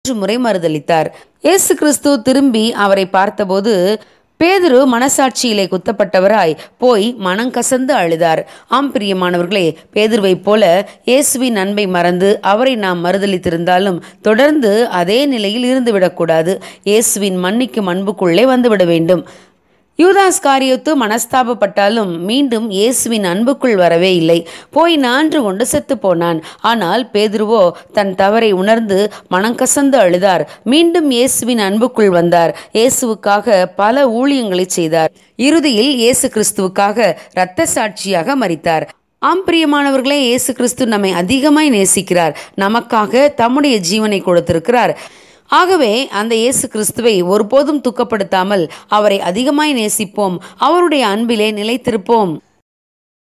முறை மறுதலித்தார். இயேசு கிறிஸ்து திரும்பி அவரை பார்த்தபோது பேதுரு மனசாட்சியிலே குத்தப்பட்டவராய் போய் மனங்கசந்து அழுதார். ஆம் பிரியமானவர்களே, பேதுருவைப் போல இயேசுவின் அன்பை மறந்து அவரை நாம் மறுதலித்திருந்தாலும் தொடர்ந்து அதே நிலையில் இருந்துவிடக்கூடாது. இயேசுவின் மன்னிக்கும் அன்புக்குள்ளே வந்துவிட வேண்டும். யூதாஸ் காரியோத்து மனஸ்தாபப்பட்டாலும் மீண்டும் இயேசுவின் அன்புக்குள் வரவே இல்லை. போய் நான்று கொண்டு செத்து போனான். ஆனால் பேதுருவோ தன் தவறை உணர்ந்து மனங்கசந்து அழுதார். மீண்டும் இயேசுவின் அன்புக்குள் வந்தார். இயேசுவுக்காக பல ஊழியங்களை செய்தார். இறுதியில் இயேசு கிறிஸ்துவுக்காக இரத்த சாட்சியாக மரித்தார். ஆம் பிரியமானவர்களே, இயேசு கிறிஸ்து நம்மை அதிகமாய் நேசிக்கிறார். நமக்காக தம்முடைய ஜீவனை கொடுத்திருக்கிறார். ஆகவே அந்த இயேசு கிறிஸ்துவை ஒருபோதும் துக்கப்படுத்தாமல் அவரை அதிகமாய் நேசிப்போம். அவருடைய அன்பிலே நிலைத்திருப்போம்.